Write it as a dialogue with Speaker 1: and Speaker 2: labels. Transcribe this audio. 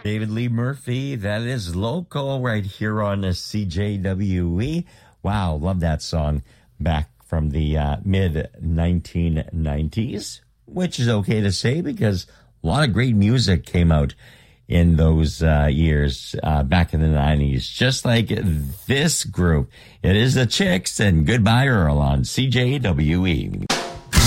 Speaker 1: David Lee Murphy. That is Local right here on CJWE. Wow, love that song back from the mid-1990s, which is okay to say because a lot of great music came out in those years back in the 90s, just like this group. It is the Chicks and Goodbye Earl on CJWE.